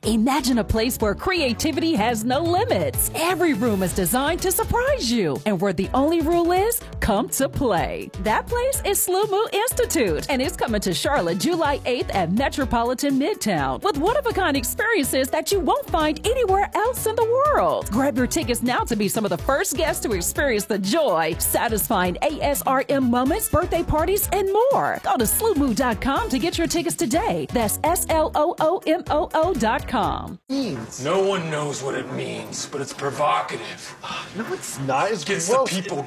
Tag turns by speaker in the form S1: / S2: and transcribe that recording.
S1: Imagine a place where creativity has no limits. Every room is designed to surprise you, and where the only rule is come to play. That place is Slow Mo Institute, and it's coming to Charlotte July 8th at Metropolitan Midtown with one-of-a-kind experiences that you won't find anywhere else in the world. Grab your tickets now to be some of the first guests to experience the joy, satisfying ASRM moments, birthday parties, and more. Go to sloomoo.com to get your tickets today. That's SLOOMOO.com.
S2: No one knows what it means, but it's provocative.
S3: No, it's not. It's
S2: Gets
S3: gross.
S2: the people